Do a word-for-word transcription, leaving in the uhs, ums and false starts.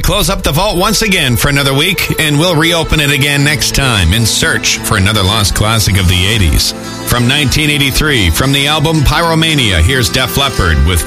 close up the vault once again for another week, and we'll reopen it again next time in search for another lost classic of the eighties. From nineteen eighty-three, from the album Pyromania, here's Def Leppard with